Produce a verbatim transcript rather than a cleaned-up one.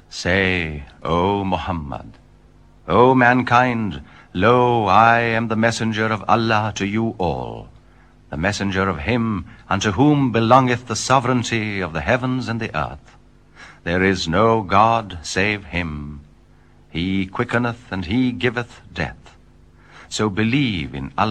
Say, O Muhammad, O mankind, lo, I am the messenger of Allah to you all, the messenger of him unto whom belongeth the sovereignty of the heavens and the earth. There is no God save him. He quickeneth and he giveth death. So believe in Allah.